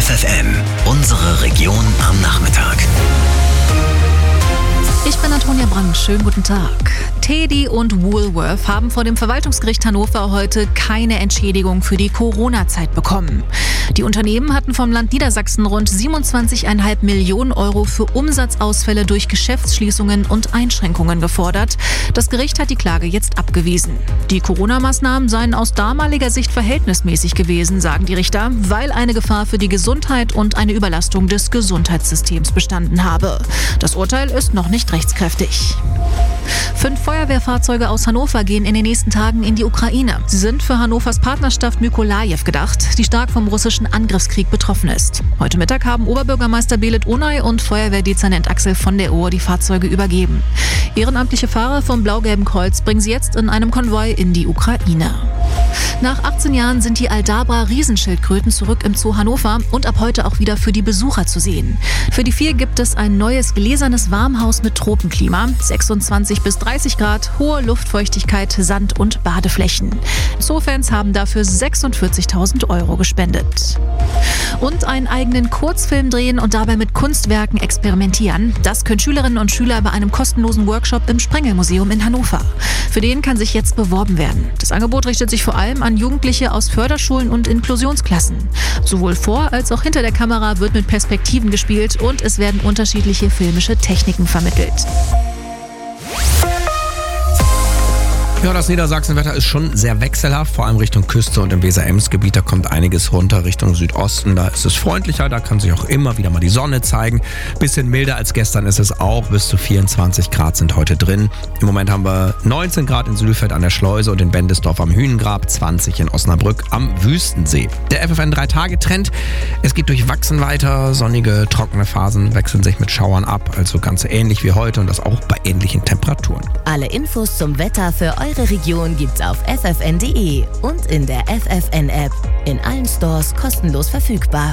FFN, unsere Region am Nachmittag. Ich bin Antonia Brang, schönen guten Tag. Teddy und Woolworth haben vor dem Verwaltungsgericht Hannover heute keine Entschädigung für die Corona-Zeit bekommen. Die Unternehmen hatten vom Land Niedersachsen rund 27,5 Millionen Euro für Umsatzausfälle durch Geschäftsschließungen und Einschränkungen gefordert. Das Gericht hat die Klage jetzt abgewiesen. Die Corona-Maßnahmen seien aus damaliger Sicht verhältnismäßig gewesen, sagen die Richter, weil eine Gefahr für die Gesundheit und eine Überlastung des Gesundheitssystems bestanden habe. Das Urteil ist noch nicht rechtskräftig. 5 Feuerwehrfahrzeuge aus Hannover gehen in den nächsten Tagen in die Ukraine. Sie sind für Hannovers Partnerstadt Mykolajiw gedacht, die stark vom russischen Angriffskrieg betroffen ist. Heute Mittag haben Oberbürgermeister Belit Onay und Feuerwehrdezernent Axel von der Ohr die Fahrzeuge übergeben. Ehrenamtliche Fahrer vom Blau-Gelben Kreuz bringen sie jetzt in einem Konvoi in die Ukraine. Nach 18 Jahren sind die Aldabra-Riesenschildkröten zurück im Zoo Hannover und ab heute auch wieder für die Besucher zu sehen. Für die 4 gibt es ein neues gläsernes Warmhaus mit Tropenklima, 26 bis 30 Grad, hohe Luftfeuchtigkeit, Sand- und Badeflächen. Zoofans haben dafür 46.000 Euro gespendet. Und einen eigenen Kurzfilm drehen und dabei mit Kunstwerken experimentieren. Das können Schülerinnen und Schüler bei einem kostenlosen Workshop im Sprengelmuseum in Hannover. Für den kann sich jetzt beworben werden. Das Angebot richtet sich vor allem an Jugendliche aus Förderschulen und Inklusionsklassen. Sowohl vor als auch hinter der Kamera wird mit Perspektiven gespielt und es werden unterschiedliche filmische Techniken vermittelt. Ja, das Niedersachsenwetter ist schon sehr wechselhaft, vor allem Richtung Küste und im Weser-Ems-Gebiet. Da kommt einiges runter Richtung Südosten. Da ist es freundlicher, da kann sich auch immer wieder mal die Sonne zeigen. Bisschen milder als gestern ist es auch. Bis zu 24 Grad sind heute drin. Im Moment haben wir 19 Grad in Sülfeld an der Schleuse und in Bendesdorf am Hühnengrab, 20 in Osnabrück am Wüstensee. Der FFN 3-Tage-Trend. Es geht durchwachsen weiter. Sonnige, trockene Phasen wechseln sich mit Schauern ab. Also ganz ähnlich wie heute und das auch bei ähnlichen Temperaturen. Alle Infos zum Wetter für eure Region gibt's auf ffn.de und in der FFN-App. In allen Stores kostenlos verfügbar.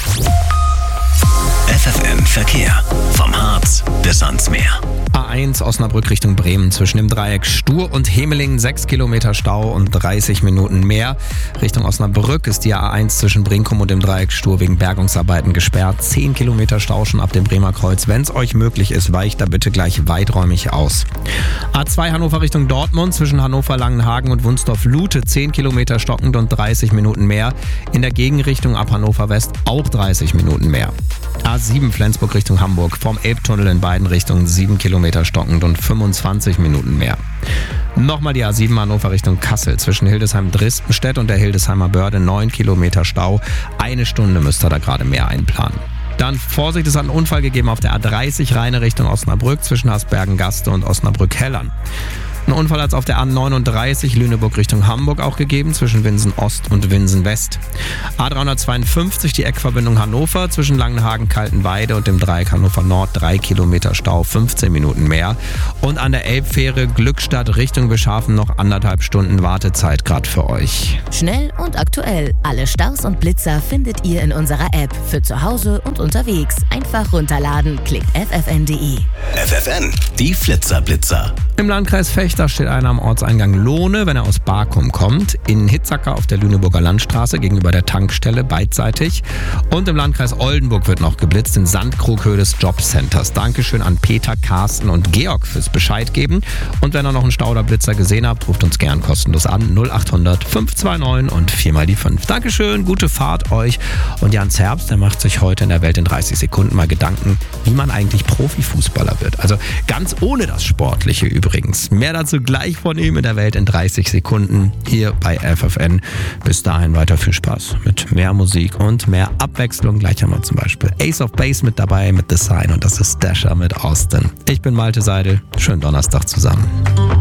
FFN Verkehr. Vom Harz bis ans Meer. A1 Osnabrück Richtung Bremen zwischen dem Dreieck Stur und Hemelingen 6 Kilometer Stau und 30 Minuten mehr. Richtung Osnabrück ist die A1 zwischen Brinkum und dem Dreieck Stur wegen Bergungsarbeiten gesperrt. 10 Kilometer Stau schon ab dem Bremer Kreuz. Wenn es euch möglich ist, weicht da bitte gleich weiträumig aus. A2 Hannover Richtung Dortmund zwischen Hannover Langenhagen und Wunsdorf-Lute 10 Kilometer stockend und 30 Minuten mehr. In der Gegenrichtung ab Hannover West auch 30 Minuten mehr. A7 Flensburg Richtung Hamburg vom Elbtunnel in beiden Richtungen 7 Kilometer stockend und 25 Minuten mehr. Nochmal die A7 Hannover Richtung Kassel zwischen Hildesheim-Dresdenstedt und der Hildesheimer Börde 9 Kilometer Stau. 1 Stunde müsst ihr da gerade mehr einplanen. Dann Vorsicht, es hat einen Unfall gegeben auf der A30 Rheine Richtung Osnabrück zwischen Hasbergen-Gaste und Osnabrück-Hellern. Ein Unfall hat es auf der A39 Lüneburg Richtung Hamburg auch gegeben, zwischen Winsen Ost und Winsen West. A352 die Eckverbindung Hannover zwischen Langenhagen-Kaltenweide und dem Dreieck Hannover Nord 3 Kilometer Stau, 15 Minuten mehr. Und an der Elbfähre Glückstadt Richtung Beschafen noch 1,5 Stunden Wartezeit gerade für euch. Schnell und aktuell. Alle Staus und Blitzer findet ihr in unserer App. Für zu Hause und unterwegs. Einfach runterladen. Klickt ffn.de. FFN, die Flitzer-Blitzer. Im Landkreis Vechta steht einer am Ortseingang Lohne, wenn er aus Barkum kommt. In Hitzacker auf der Lüneburger Landstraße gegenüber der Tankstelle beidseitig. Und im Landkreis Oldenburg wird noch geblitzt in Sandkrughöhe des Jobcenters. Dankeschön an Peter, Carsten und Georg fürs Bescheid geben. Und wenn ihr noch einen Stau oder Blitzer gesehen habt, ruft uns gern kostenlos an 0800 529 und 4 mal die 5. Dankeschön, gute Fahrt euch. Und Jans Herbst, der macht sich heute in der Welt in 30 Sekunden mal Gedanken, wie man eigentlich Profifußballer wird. Also ganz ohne das Sportliche übrigens. Mehr dazu gleich von ihm in der Welt in 30 Sekunden hier bei FFN. Bis dahin weiter viel Spaß mit mehr Musik und mehr Abwechslung. Gleich haben wir zum Beispiel Ace of Base mit dabei mit The Sign und das ist Dasher mit Austin. Ich bin Malte Seidel. Schönen Donnerstag zusammen.